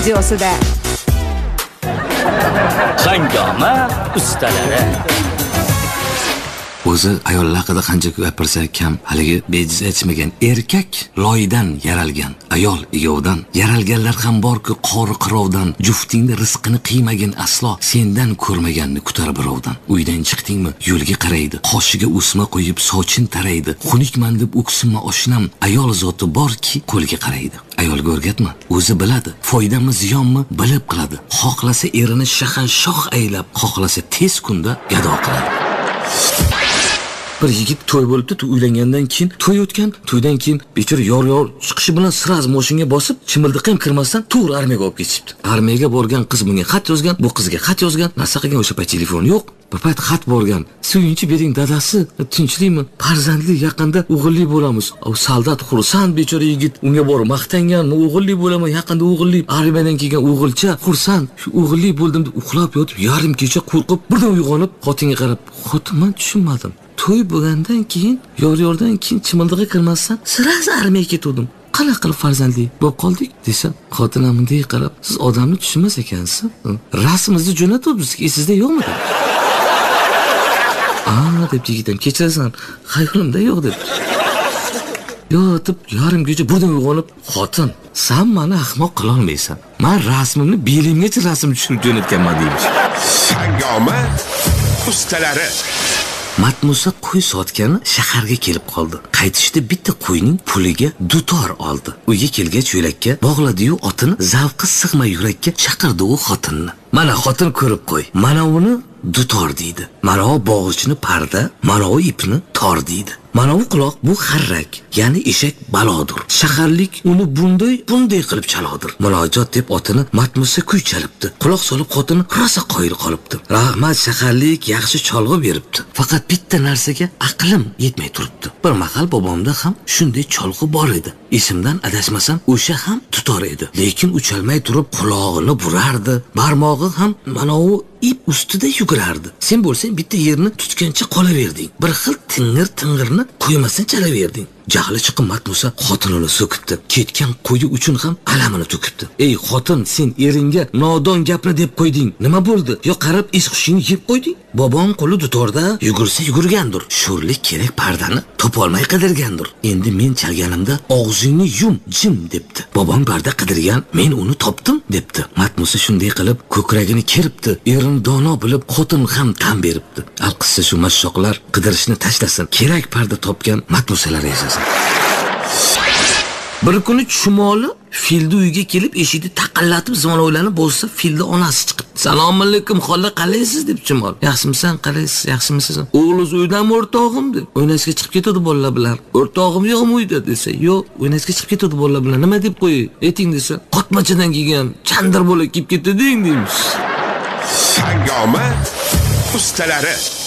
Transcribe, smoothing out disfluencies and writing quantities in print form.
radiosida. Hangoma ustalari. O'zi ayollar haqida qancha gapirsak kam, haligi bejiz aytmagan erkak loydan yaralgan, ayol egovdan. Yaralganlar ham borki, qori qirovdan, juftingni rizqini qiymagin aslo, sendan ko'rmaganni kutar birovdan. Uydan chiqdingmi, yo'lga qaraydi, qoshiga o'sma qo'yib sochin taraydi. Xunukman deb o'ksinma oshnam, ayol zoti borki, qo'lga qaraydi. Ayolga o'rgatma, o'zi biladi, foydami ziyonmi bilib qiladi. Xohlasa erini shahanshoh aylab, xohlasa tez kunda gado qiladi. Bir yigit to'y bo'libdi, uylangandan keyin to'y o'tgan, to'ydan keyin bechora yor chiqishi bilan siraz mashinaga bosib, chimildiq ham kirmasdan to'g'ri armiyaga olib ketishibdi. Armiyaga borgan qiz bunga xat yozgan, bu qizga xat yozgan, narsa qilgan, o'sha payt telefon yo'q. Bir payt xat borgan. Suyunchi bering dadasi, tinchlikmi? Farzandli yaqinda o'g'illi bo'lamiz. O soldat xursand bechora yigit unga borib maqtangan, o'g'illi bo'laman, yaqinda o'g'illi. Armiyadan kelgan o'g'ilcha xursand. Shu o'g'illi bo'ldim deb uxlab yotib, yarim kecha qo'rqib, birdan uyg'onib, xotinga qarab, "Xotin, men tushunmadim. To'y bo'lgandan keyin, yor-yordan keyin chimildiqqa kirmasdan siraz armiyaga ketdim. Qanaqa qilib farzandli bo'lib qoldik?" desa, xotinam bunday qarab, "Siz odamni tushunmas ekansiz. Rasmimizni jo'natibsiz, esingizda yo'qmi?" dedi. Deb yigitim, "Kechirasan, xayolimda yo'q" deb. Yotib yarim kecha birdan uyg'onib, "Xotin, sen meni ahmoq qila olmaysan. Men rasmimni belimgacha rasm tushirib jo'natganman" deymish. Hangoma ustalari. Matmusa qo'y sotgani shaharga kelib qoldi. Qaytishda bitta qo'yning puliga dutor oldi. Uyga kelgach yo'lakka bog'ladi-yu otini zavqi sig'may yurakka chaqirdi u xotinni. "Mana xotin ko'rib qo'y. Mana uni dutor deydi. Mana o bog'ichni parda, mana o ipni tor deydi. Mana bu quloq bu xarrak, ya'ni eshak balodur. Shaharlik uni bunday qilib chalodir." Muloqot deb otini Matmusa kuy chalibdi. Quloq solib xotini rosa qoyil qolibdi. "Rahmat, shaharlik yaxshi cholg'u beribdi. Faqat bitta narsaga aqlim yetmay turibdi. Bir mahal bobomda ham shunday cholg'u bor edi. Esimdan adashmasam, o'sha ham dutor edi. Lekin uchalmay turib qulog'ini burardi. Barmog'i ham mana u ip ustida yugurardi. Sen bo'lsang bitta yerni tutgancha qolaverding. Bir xil ting'irni qo'ymasdan chalaverding." Jahli chiqib Matmusa xotinini so'kibdi. Ketgan qo'yi uchun ham alamini to'kibdi. "Ey xotin, sen eringga nodon gapni deb qo'yding. Nima bo'ldi? Yo qarab es-hushingni yeb qo'yding? Bobong qo'li dutorda, yugursa yugurgandir. Sho'rlik kerak pardani topolmay qidirgandir. Endi men chalganimda og'zingni yum, jim" debdi. "Bobong barda qidirgan, men uni topdim" debdi. Matmusa shunday qilib ko'kragini keribdi. Erini dono bilib xotin ham tan beribdi. Alqissa shu mashshoqlar qidirishni tashlasin. Kerak parda topgan Matmusalar yashasin. Bir kuni chumoli filni uyiga kelib eshikni taqillatib zimonovlanib bo'lsa, filni onasi chiqib, "Assalomu alaykum, xola, qalaysiz?" deb chumol. "Yaxshimisan, qalaysiz, yaxshimisiz?" "O'g'lingiz uydanmi, o'rtog'im?" deb. "O'ynashga chiqib ketadi bolalar bilan." "O'rtog'im yo'qmi uyda?" desa, "Yo'q, o'ynashga chiqib ketadi bolalar bilan." "Nima deb qo'y? Ayting" desa, "Qotmachadan kelgan chandir bo'lib kelib ketdi" deng deymiz. Hangoma ustalari.